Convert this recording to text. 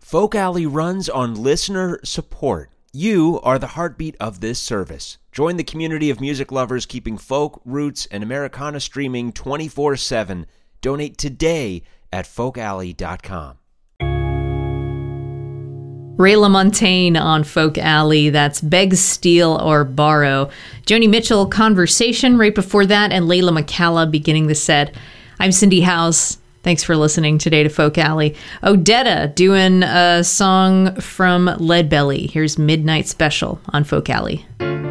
Folk Alley runs on listener support. You are the heartbeat of this service. Join the community of music lovers keeping folk, roots, and Americana streaming 24/7. Donate today at folkalley.com. Ray LaMontagne on Folk Alley. That's Beg, Steal, or Borrow. Joni Mitchell, Conversation, right before that, and Layla McCalla beginning the set. I'm Cindy House. Thanks for listening today to Folk Alley. Odetta doing a song from Leadbelly. Here's Midnight Special on Folk Alley.